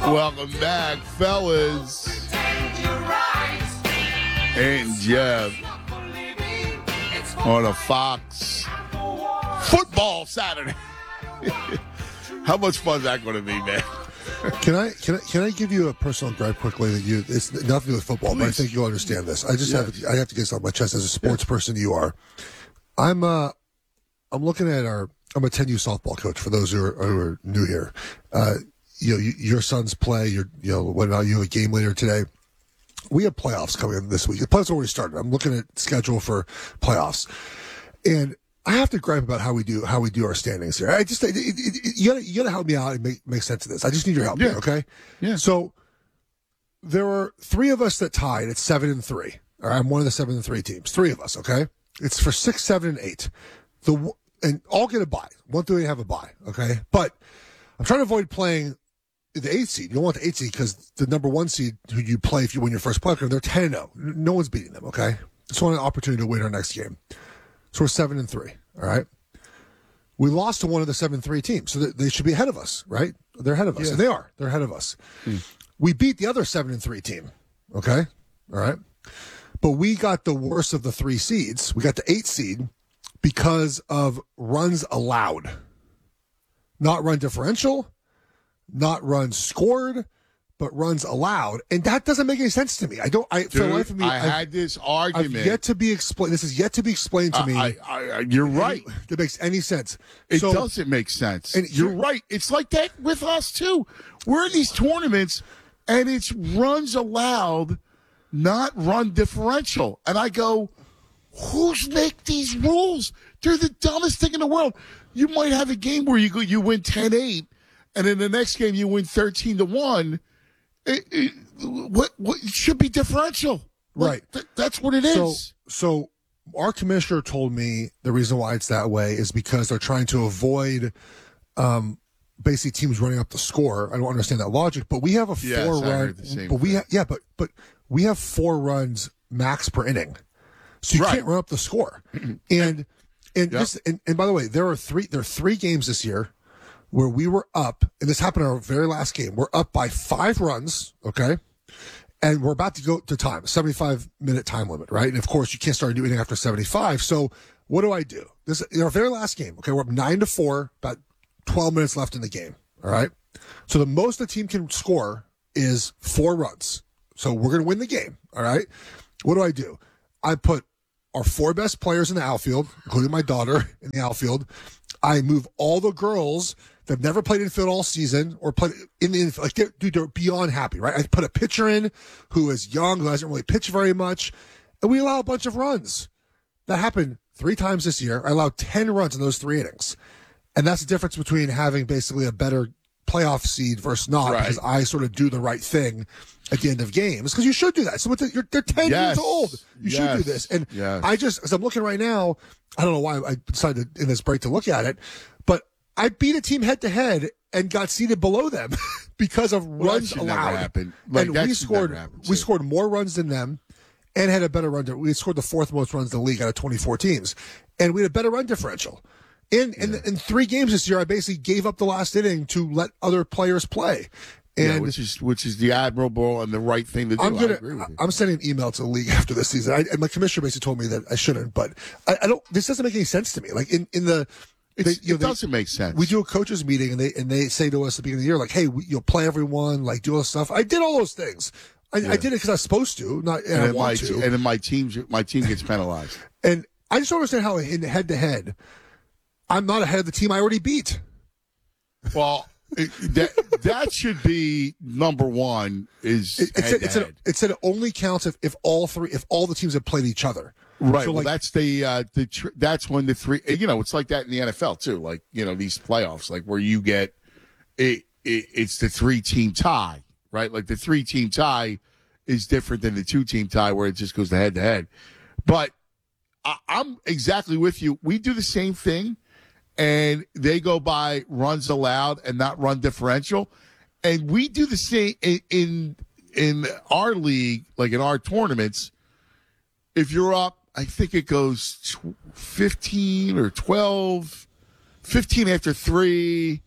Welcome back, fellas. And Jeff on a Fox Football Saturday. How much fun is that going to be, man? Can I give you a personal gripe quickly that it's nothing to do with football, Please. but I think you'll understand this. I have to get this off my chest as a sports person you are. I'm looking at I'm a 10U softball coach for those who are new here. Your sons play, when you have a game later today. We have playoffs coming in this week. The playoffs already started. I'm looking at schedule for playoffs. And I have to gripe about how we do our standings here. You gotta help me out and make sense of this. I just need your help here, okay? Yeah. So there were three of us that tied at 7-3. All right, I'm one of the 7-3 teams. Three of us, okay? It's for 6, 7, and 8. And all get a bye. 1 through 8 have a bye, okay? But I'm trying to avoid playing the 8th seed. You don't want the 8th seed because the number 1 seed who you play if you win your first playoff game, they're 10-0. No one's beating them, okay? Just want an opportunity to win our next game. So we're 7-3, all right? We lost to one of the 7-3 teams, so they should be ahead of us, right? They're ahead of us, and they are. They're ahead of us. We beat the other 7-3 team, okay? All right? But we got the worst of the 3 seeds. We got the 8th seed because of runs allowed. Not run differential, not runs scored, but runs allowed. And that doesn't make any sense to me. For the life of me, I had this argument. I've yet to be explained. This is yet to be explained to me. You're right. That makes any sense. It doesn't make sense. And you're right. It's like that with us, too. We're in these tournaments, and it's runs allowed, not run differential. And I go, who's make these rules? They're the dumbest thing in the world. You might have a game where you win 10-8, and in the next game you win 13-1. What it should be differential, right? That's what it is. So our commissioner told me the reason why it's that way is because they're trying to avoid basically teams running up the score. I don't understand that logic, but we have a 4-run. But we have 4 runs max per inning, so you can't run up the score. And by the way, there are 3 games this year where we were up, and this happened in our very last game. We're up by 5 runs, okay? And we're about to go to time, a 75-minute time limit, right? And, of course, you can't start a new inning after 75. So what do I do? This in our very last game, okay, we're up 9-4, about 12 minutes left in the game, all right? So the most the team can score is 4 runs. So we're going to win the game, all right? What do? I put our 4 best players in the outfield, including my daughter in the outfield. I move all the girls that have never played infield all season or played in the infield. Like, they're beyond happy, right? I put a pitcher in who is young, who hasn't really pitched very much, and we allow a bunch of runs. That happened 3 times this year. I allowed 10 runs in those 3 innings. And that's the difference between having basically a better playoff seed versus not, because I sort of do the right thing at the end of games, because you should do that. So they're 10 years old. You should do this. And as I'm looking right now, I don't know why I decided in this break to look at it, but I beat a team head to head and got seated below them because of runs allowed. And we scored more runs than them and had a better run. We scored the 4th most runs in the league out of 24 teams, and we had a better run differential. In 3 games this year, I basically gave up the last inning to let other players play. And which is the admirable and the right thing to do. I agree with you. I'm sending an email to the league after this season. And my commissioner basically told me that I shouldn't, but I don't. This doesn't make any sense to me. Like it doesn't make sense. We do a coaches meeting and they say to us at the beginning of the year, like, hey, you'll play everyone, like do all this stuff. I did all those things. I did it because I was supposed to, and I want to. And then my team gets penalized. And I just don't understand how in head to head, I'm not ahead of the team I already beat. Well. That should be number 1. It said it only counts if all the teams have played each other. Right. So well, that's that's when the 3. It's like that in the NFL too. Like these playoffs, like where you get it's the 3-team tie, right? Like the 3-team tie is different than the 2-team tie where it just goes to head to head. But I'm exactly with you. We do the same thing. And they go by runs allowed and not run differential. And we do the same in our league, like in our tournaments. If you're up, I think it goes 15 or 12, 15 after 3,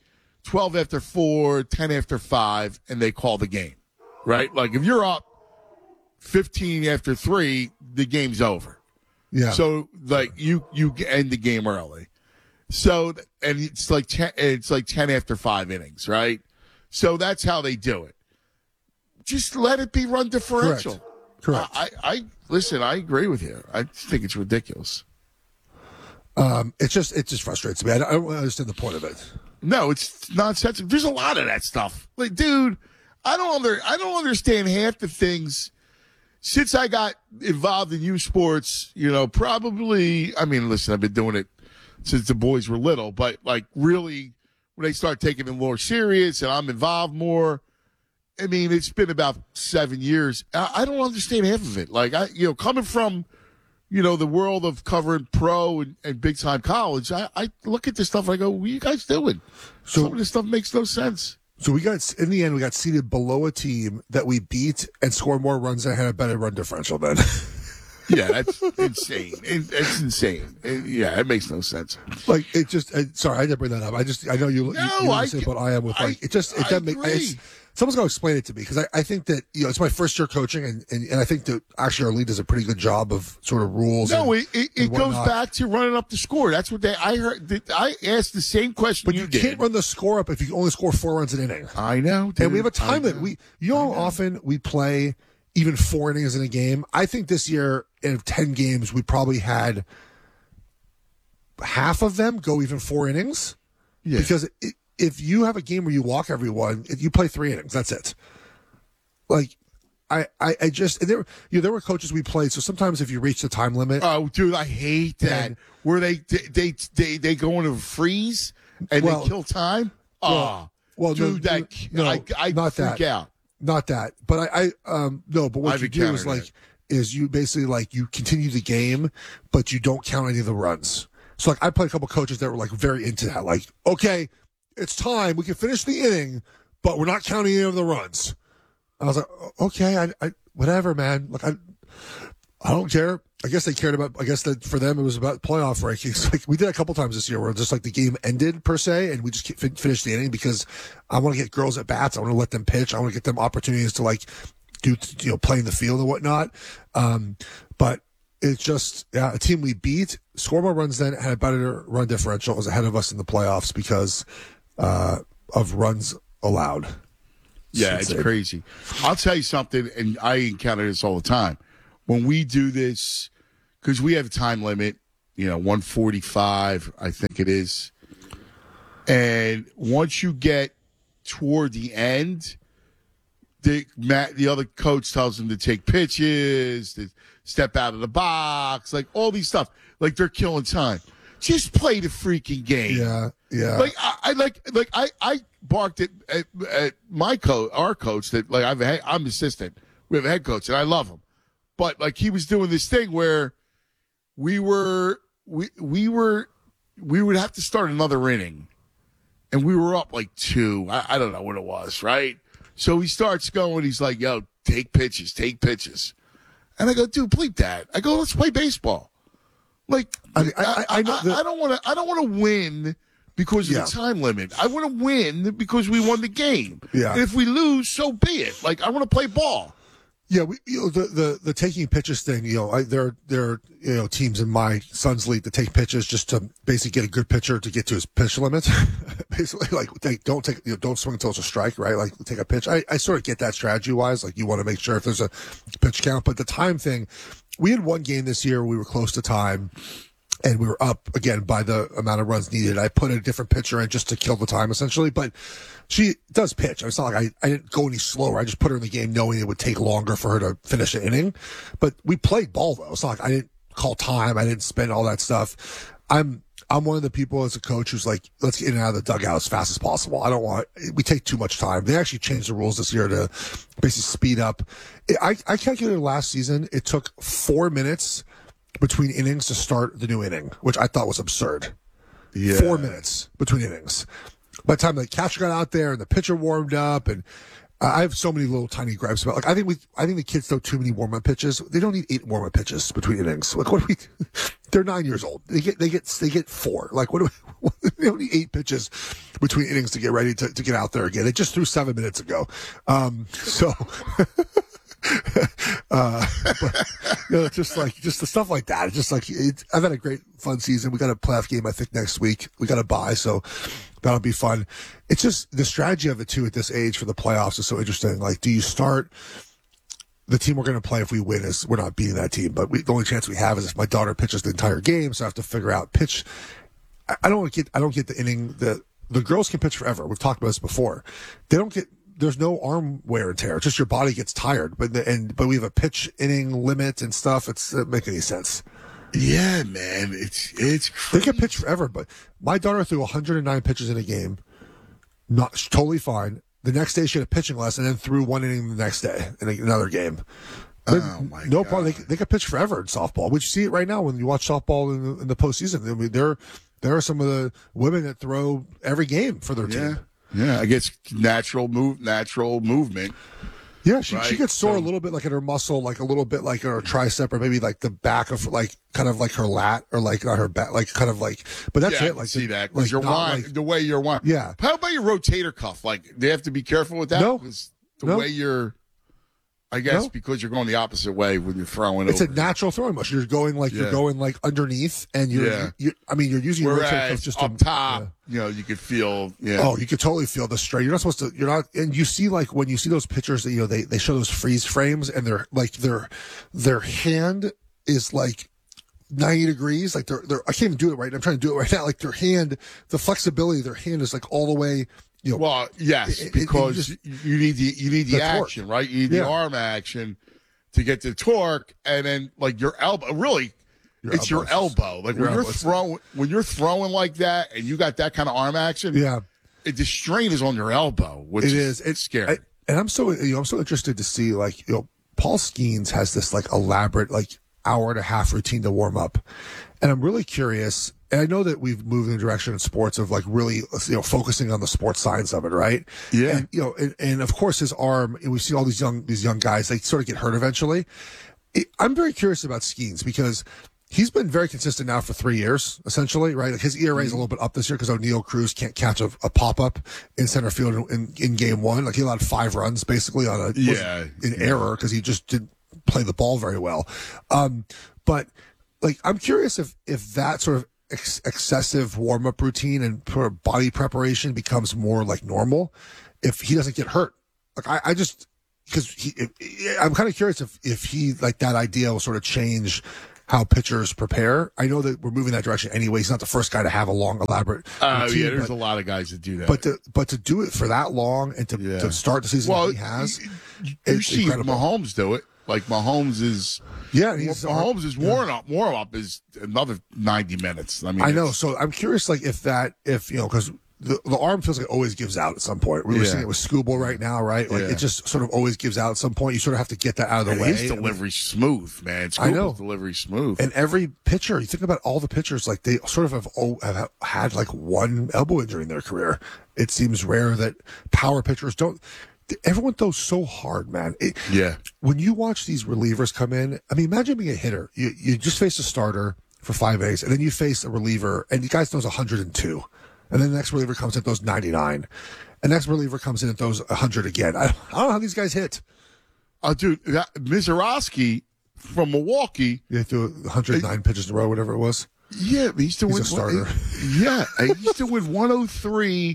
12 after 4, 10 after 5, and they call the game, right? Like if you're up 15 after 3, the game's over. Yeah. So like you end the game early. So and it's like 10 after 5 innings, right? So that's how they do it. Just let it be run differential. Correct. I listen. I agree with you. I think it's ridiculous. It just frustrates me. I don't understand the point of it. No, it's nonsensical. There's a lot of that stuff. Like, dude, I don't understand half the things. Since I got involved in youth sports, probably. I mean, listen, I've been doing it since the boys were little, but like really, when they start taking it more serious and I'm involved more. I mean, it's been about 7 years. I don't understand half of it. Like, coming from, the world of covering pro and big time college, I look at this stuff and I go, what are you guys doing? So, some of this stuff makes no sense. So in the end, we got seated below a team that we beat and scored more runs and had a better run differential then. Yeah, that's insane. It's insane. It makes no sense. Like, it just, sorry, I didn't bring that up. I know you say what I am with, like, it doesn't make sense. Someone's going to explain it to me because I think that, it's my first year coaching and I think that actually our league does a pretty good job of sort of rules. No, it goes back to running up the score. That's what I heard. I asked the same question but you can't run the score up if you only score 4 runs an inning. I know. Dude. And we have a time limit. How often we play even 4 innings in a game? I think this year in 10 games, we probably had half of them go even 4 innings. Yeah. Because if you have a game where you walk everyone, you play 3 innings. That's it. Like, I just there were coaches we played. So sometimes if you reach the time limit, oh, dude, I hate that. Where they go into a freeze and they kill time. Well, dude, I not freak out. Not that, but no. But what you do is you basically like you continue the game, but you don't count any of the runs. So like I played a couple coaches that were like very into that. Like, okay, it's time. We can finish the inning, but we're not counting any of the runs. I was like, okay, I whatever, man. Like, I don't care. I guess they cared about. I guess that for them it was about playoff rankings. Like we did a couple times this year where just like the game ended per se, and we just finished the inning because I want to get girls at bats. I want to let them pitch. I want to get them opportunities to like do play in the field and whatnot. But it's just a team we beat, scored more runs than had a better run differential, was ahead of us in the playoffs because of runs allowed. Yeah, it's crazy. I'll tell you something, and I encounter this all the time. When we do this, because we have a time limit, 1:45, I think it is. And once you get toward the end, the other coach tells them to take pitches, to step out of the box, like all these stuff. Like they're killing time. Just play the freaking game. Yeah. Like I barked at my coach, our coach, that like I'm assistant. We have a head coach, and I love him. But like he was doing this thing where we would have to start another inning, and we were up like 2. I don't know what it was, right? So he starts going. He's like, "Yo, take pitches," and I go, "Dude, bleep that." I go, "Let's play baseball." Like I don't want to win because of the time limit. I want to win because we won the game. Yeah. And if we lose, so be it. Like I want to play ball. Yeah, the taking pitches thing. There are teams in my son's league that take pitches just to basically get a good pitcher to get to his pitch limit. Basically, like don't swing until it's a strike, right? Like take a pitch. I sort of get that strategy wise. Like you want to make sure if there's a pitch count, but the time thing. We had one game this year where we were close to time, and we were up again by the amount of runs needed. I put a different pitcher in just to kill the time, essentially. But she does pitch. It's not like I didn't go any slower. I just put her in the game knowing it would take longer for her to finish an inning. But we played ball, though. It's not like I didn't call time. I didn't spend all that stuff. I'm one of the people as a coach who's like, let's get in and out of the dugout as fast as possible. We take too much time. They actually changed the rules this year to basically speed up. I calculated last season, it took 4 minutes between innings to start the new inning, which I thought was absurd. Yeah. 4 minutes between innings. By the time the catcher got out there and the pitcher warmed up, and I have so many little tiny gripes about. Like, I think the kids throw too many warm up pitches. They don't need 8 warm up pitches between innings. Like, what do we? They're 9 years old. They get 4. Like, what do we? They don't need 8 pitches between innings to get ready to get out there again. They just threw 7 minutes ago. So. But, just the stuff like that. It's just like I've had a great fun season. We got a playoff game I think next week. We got a bye, so that'll be fun. It's just the strategy of it too at this age for the playoffs is so interesting. Like, do you start the team we're going to play if we win is we're not beating that team, but the only chance we have is if my daughter pitches the entire game, so I have to figure out pitch. I don't get the inning. The girls can pitch forever. We've talked about this before. They don't get. There's no arm wear and tear. It's just your body gets tired. But we have a pitch inning limit and stuff. It doesn't make any sense. Yeah, man. It's crazy. They can pitch forever, but my daughter threw 109 pitches in a game. Not totally fine. The next day she had a pitching lesson and then threw 1 inning the next day in another game. Oh my no God. problem. They can pitch forever in softball. Which you see it right now when you watch softball in the postseason. I mean, there are some of the women that throw every game for their team. Yeah, I guess natural movement. Yeah, she gets sore a little bit, like in her muscle, like a little bit like in her tricep, or maybe like the back of like kind of like her lat, or like not her back, like kind of like. But that's it. I like see that. Like Your the way you're wine. Yeah. How about your rotator cuff? Like, they have to be careful with that. No. The way you're. I guess because you're going the opposite way when you're throwing. It's over. a natural throwing motion. You're going like underneath, and you're using your rotator cuff just up top. You could feel. Yeah. Oh, you could totally feel the strain. You're not supposed to. You're not, and you see like when you see those pictures that they show those freeze frames, and they're like their hand is like 90 degrees. Like they're I can't even do it right. I'm trying to do it right now. Like their hand, the flexibility of their hand is like all the way. Well, yes, because you need the action, torque. right? You need the arm action to get the torque, and then like your elbow. Really, it's your elbow. Like when you're throwing like that, and you got that kind of arm action. Yeah, the strain is on your elbow, which it's scary. And I'm so interested to see Paul Skeens has this like elaborate like hour and a half routine to warm up, and I'm really curious. And I know that we've moved in the direction in sports of like really, focusing on the sports science of it, right? Yeah. And, and of course his arm, and we see all these young guys, they sort of get hurt eventually. I'm very curious about Skeens because he's been very consistent now for 3 years, essentially, right? Like his ERA is a little bit up this year because O'Neal Cruz can't catch a pop-up in center field in game 1. Like he allowed 5 runs basically on error because he just didn't play the ball very well. But like, I'm curious if that sort of excessive warm-up routine and body preparation becomes more like normal if he doesn't get hurt. Like I just, because I'm kind of curious if he, like, that idea will sort of change how pitchers prepare. I know that we're moving that direction anyway. He's not the first guy to have a long, elaborate routine, there's a lot of guys that do that. But to do it for that long and to start the season he has, you see incredible. Mahomes do it. Like Mahomes is, warm up is another 90 minutes. I mean, I know. So I'm curious, like, because the arm feels like it always gives out at some point. We were seeing it with Skubal right now, right? Like it just sort of always gives out at some point. You sort of have to get that out of the way. His delivery's smooth, man. I know. Delivery smooth. And every pitcher, you think about all the pitchers, like they sort of have had like one elbow injury in their career. It seems rare that power pitchers don't. Everyone throws so hard, man. When you watch these relievers come in, I mean, imagine being a hitter. You just face a starter for 5 innings, and then you face a reliever, and the guy throws 102. And then the next reliever comes in and throws 99. And the next reliever comes in and throws 100 again. I don't know how these guys hit. Dude, Mizorowski from Milwaukee. Yeah, threw 109 pitches in a row, whatever it was. Yeah, he used to win. A starter. He used to win 103,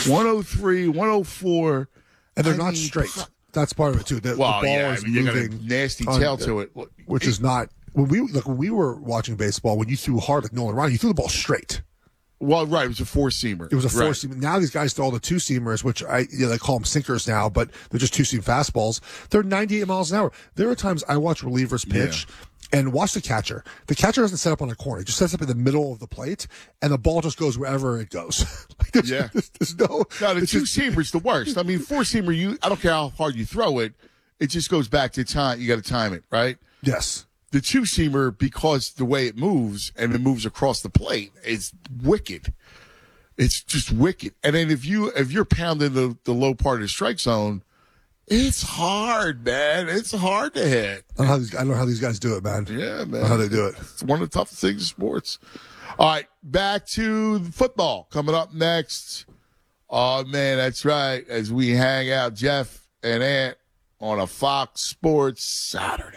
104. And they're not straight. That's part of it too. The ball is moving. You got a nasty tail to it, which is not when we were watching baseball. When you threw hard like Nolan Ryan, you threw the ball straight. Well, right, it was a 4-seamer. It was a 4-seamer. Now these guys throw all the 2-seamers, which they call them sinkers now, but they're just 2-seam fastballs. They're 98 miles an hour. There are times I watch relievers pitch. Yeah. And watch the catcher. The catcher doesn't set up on a corner. He just sets up in the middle of the plate, and the ball just goes wherever it goes. There's no. No, the 2-seamer's the worst. I mean, 4-seamer, I don't care how hard you throw it, it just goes back to time. You got to time it, right? Yes. The 2-seamer, because the way it moves, and it moves across the plate, is wicked. It's just wicked. And then if you're pounding the low part of the strike zone, It's hard, man. It's hard to hit. I don't know how these guys do it, man. Yeah, man. I don't know how they do it. It's one of the toughest things in sports. All right, back to football. Coming up next. Oh, man, that's right. As we hang out, Jeff and Ant on a Fox Sports Saturday.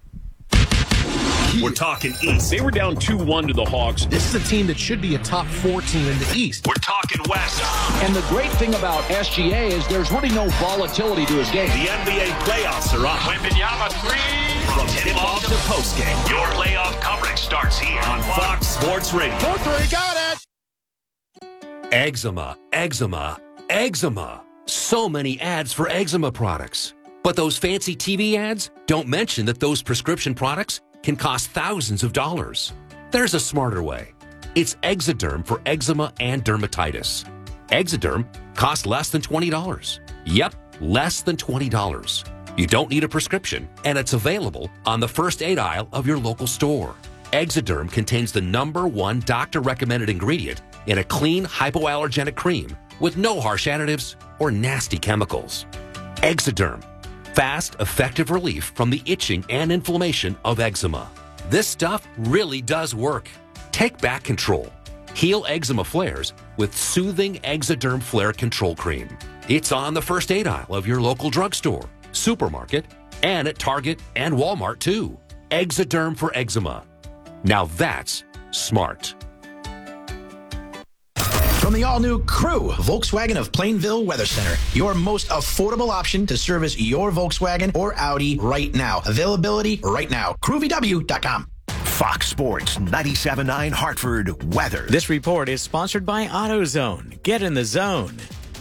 We're talking East. They were down 2-1 to the Hawks. This is a team that should be a top 4 team in the East. We're talking West. And the great thing about SGA is there's really no volatility to his game. The NBA playoffs are on. Wembanyama 3. From tip-off to postgame, your playoff coverage starts here on Fox Sports Radio. 4-3, got it! Eczema, eczema, eczema. So many ads for eczema products. But those fancy TV ads don't mention that those prescription products can cost thousands of dollars. There's a smarter way. It's Exoderm for eczema and dermatitis. Exoderm costs less than $20. Yep, less than $20. You don't need a prescription, and it's available on the first aid aisle of your local store. Exoderm contains the #1 doctor-recommended ingredient in a clean, hypoallergenic cream with no harsh additives or nasty chemicals. Exoderm. Fast, effective relief from the itching and inflammation of eczema. This stuff really does work. Take back control. Heal eczema flares with soothing Exoderm Flare Control Cream. It's on the first aid aisle of your local drugstore, supermarket, and at Target and Walmart too. Exoderm for eczema. Now that's smart. From the all-new Crew, Volkswagen of Plainville Weather Center, your most affordable option to service your Volkswagen or Audi right now. Availability right now. CrewVW.com. Fox Sports 97.9 Hartford weather. This report is sponsored by AutoZone. Get in the zone.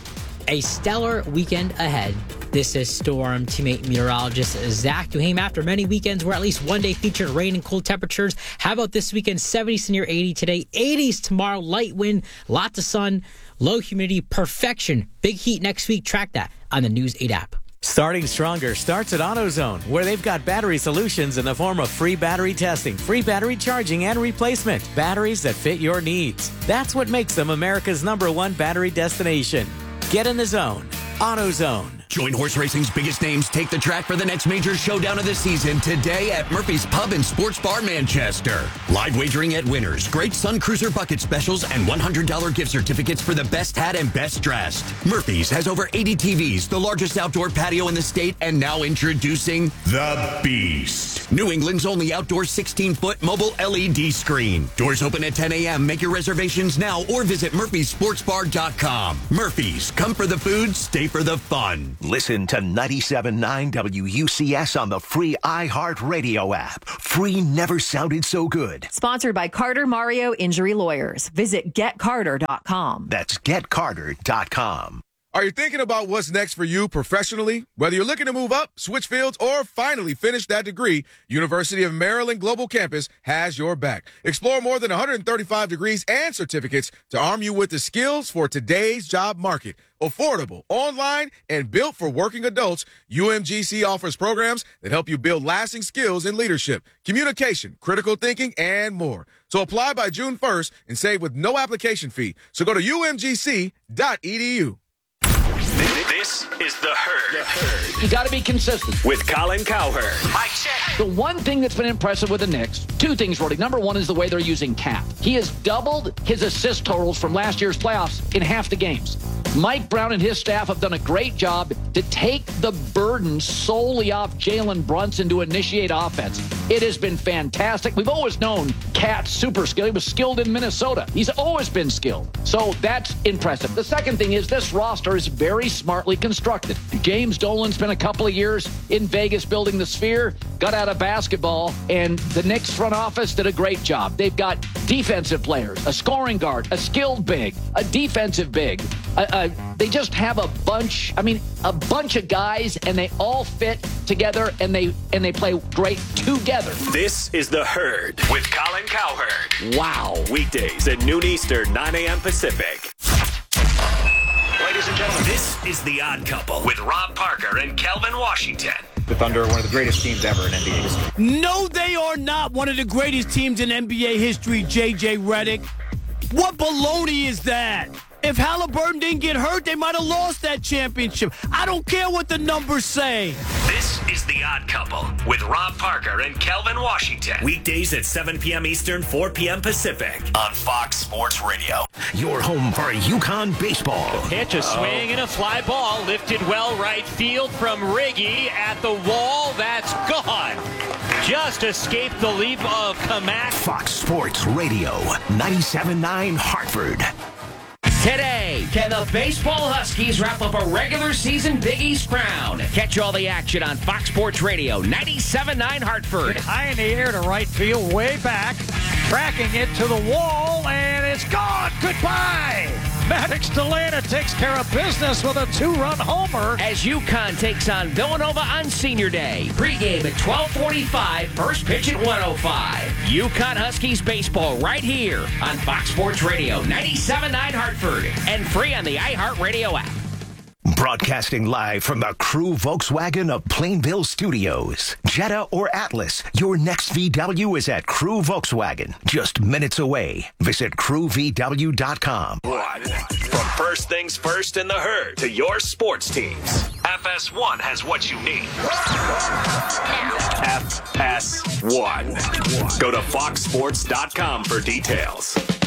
A stellar weekend ahead. This is Storm teammate meteorologist Zach Duhame. After many weekends where at least one day featured rain and cool temperatures, how about this weekend? 70s to near 80 today, 80s tomorrow, light wind, lots of sun, low humidity, perfection. Big heat next week. Track that on the News 8 app. Starting stronger starts at AutoZone, where they've got battery solutions in the form of free battery testing, free battery charging, and replacement. Batteries that fit your needs. That's what makes them America's #1 battery destination. Get in the zone. AutoZone. Join horse racing's biggest names take the track for the next major showdown of the season today at Murphy's Pub and Sports Bar, Manchester. Live wagering at winners, great Sun Cruiser bucket specials, and $100 gift certificates for the best hat and best dressed. Murphy's has over 80 TVs, the largest outdoor patio in the state, and now introducing The Beast, New England's only outdoor 16-foot mobile LED screen. Doors open at 10 a.m. Make your reservations now or visit murphysportsbar.com. Murphy's, come for the food, stay for the fun. Listen to 97.9 WUCS on the free iHeartRadio app. Free never sounded so good. Sponsored by Carter Mario Injury Lawyers. Visit getcarter.com. That's getcarter.com. Are you thinking about what's next for you professionally? Whether you're looking to move up, switch fields, or finally finish that degree, University of Maryland Global Campus has your back. Explore more than 135 degrees and certificates to arm you with the skills for today's job market. Affordable, online, and built for working adults, UMGC offers programs that help you build lasting skills in leadership, communication, critical thinking, and more. So apply by June 1st and save with no application fee. So go to umgc.edu. This is The Herd. You got to be consistent. With Colin Cowherd. Mike check. The one thing that's been impressive with the Knicks, two things really. Number one is the way they're using Cat. He has doubled his assist totals from last year's playoffs in half the games. Mike Brown and his staff have done a great job to take the burden solely off Jalen Brunson to initiate offense. It has been fantastic. We've always known Cat's super skill. He was skilled in Minnesota. He's always been skilled. So that's impressive. The second thing is this roster is very smartly constructed. James Dolan spent a couple of years in Vegas building the Sphere, got out of basketball, and the Knicks front office did a great job. They've got defensive players, a scoring guard, a skilled big, a defensive big. They just have a bunch of guys, and they all fit together, and they play great together. This is The Herd with Colin Cowherd. Wow. Weekdays at noon Eastern, 9 a.m. Pacific. Ladies and gentlemen, this is The Odd Couple with Rob Parker and Kelvin Washington. The Thunder are one of the greatest teams ever in NBA history. No, they are not one of the greatest teams in NBA history, J.J. Redick. What baloney is that? If Halliburton didn't get hurt, they might have lost that championship. I don't care what the numbers say. This is The Odd Couple with Rob Parker and Kelvin Washington. Weekdays at 7 p.m. Eastern, 4 p.m. Pacific on Fox Sports Radio. Your home for UConn baseball. Pitch, a swing, and a fly ball lifted well right field from Riggy at the wall. That's gone. Just escaped the leap of Kamak. Fox Sports Radio, 97.9 Hartford. Today, can the baseball Huskies wrap up a regular season Big East crown? Catch all the action on Fox Sports Radio, 97.9 Hartford. High in the air to right field, way back. Tracking it to the wall, and it's gone. Goodbye. Maddox Delana takes care of business with a 2-run homer. As UConn takes on Villanova on Senior Day. Pre-game at 12:45, first pitch at 1:05. UConn Huskies baseball right here on Fox Sports Radio, 97.9 Hartford, and free on the iHeartRadio app. Broadcasting live from the Crew Volkswagen of Plainville Studios. Jetta or Atlas, your next VW is at Crew Volkswagen. Just minutes away. Visit crewvw.com. From first things first in the herd to your sports teams, FS1 has what you need. FS1. Go to foxsports.com for details.